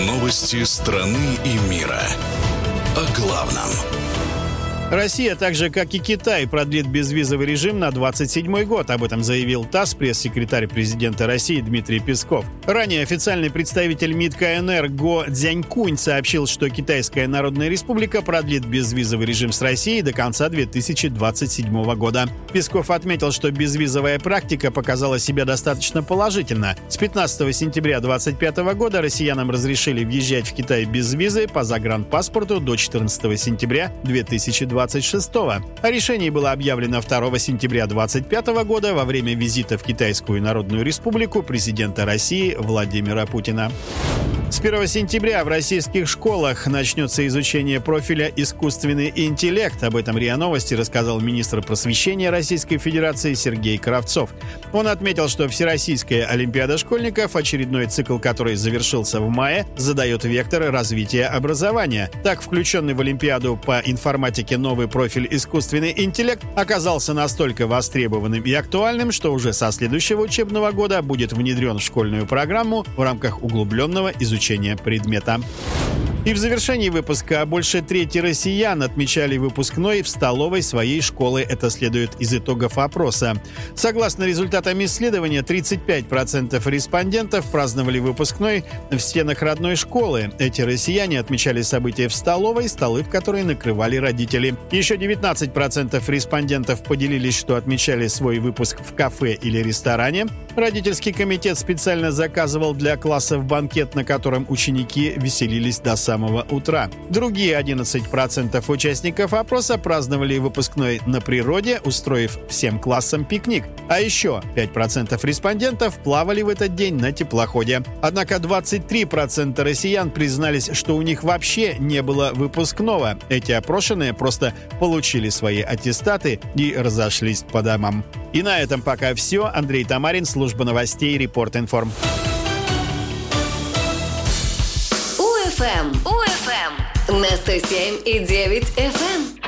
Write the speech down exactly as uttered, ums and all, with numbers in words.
Новости страны и мира. О главном. Россия, так же как и Китай, продлит безвизовый режим на двадцать седьмой год. Об этом заявил ТАСС пресс-секретарь президента России Дмитрий Песков. Ранее официальный представитель МИД КНР Го Цзянькунь сообщил, что Китайская Народная Республика продлит безвизовый режим с Россией до конца две тысячи двадцать седьмого года. Песков отметил, что безвизовая практика показала себя достаточно положительно. С пятнадцатого сентября две тысячи двадцать пятого года россиянам разрешили въезжать в Китай без визы по загранпаспорту до четырнадцатого сентября две тысячи двадцать шестого. О решении было объявлено второго сентября две тысячи двадцать пятого года во время визита в Китайскую Народную Республику президента России Владимира Путина. С первого сентября в российских школах начнется изучение профиля «Искусственный интеллект». Об этом РИА Новости рассказал министр просвещения Российской Федерации Сергей Кравцов. Он отметил, что Всероссийская олимпиада школьников, очередной цикл которой завершился в мае, задает векторы развития образования. Так, включенный в олимпиаду по информатике новый профиль «Искусственный интеллект» оказался настолько востребованным и актуальным, что уже со следующего учебного года будет внедрен в школьную программу в рамках углубленного изучения предмета. И в завершении выпуска больше трети россиян отмечали выпускной в столовой своей школы. Это следует из итогов опроса. Согласно результатам исследования, тридцать пять процентов респондентов праздновали выпускной в стенах родной школы. Эти россияне отмечали события в столовой, столы в которой накрывали родители. Еще девятнадцать процентов респондентов поделились, что отмечали свой выпуск в кафе или ресторане. Родительский комитет специально заказывал для классов банкет, на котором ученики веселились до самого утра. Другие одиннадцать процентов участников опроса праздновали выпускной на природе, устроив всем классам пикник. А еще пять процентов респондентов плавали в этот день на теплоходе. Однако двадцать три процента россиян признались, что у них вообще не было выпускного. Эти опрошенные просто получили свои аттестаты и разошлись по домам. И на этом пока все. Андрей Тамарин, служба новостей, Репорт-Информ. УФМ. УФМ. На сто семь и девять эф эм.